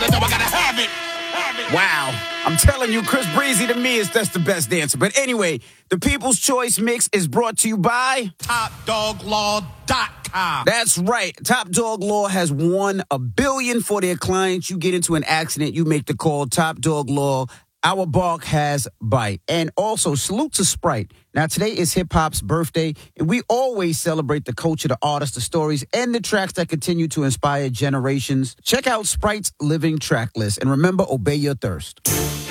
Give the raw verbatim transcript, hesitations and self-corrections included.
Wow. I'm telling you, Chris Breezy to me is that's the best dancer. But anyway, the People's Choice Mix is brought to you by Top Dog Law dot com. That's right. Top Dog Law has won a billion for their clients. You get into an accident, you make the call. Top Dog Law. Our bark has bite. And also, salute to Sprite. Now, today is hip-hop's birthday, and we always celebrate the culture, the artists, the stories, and the tracks that continue to inspire generations. Check out Sprite's living track list, and remember, obey your thirst.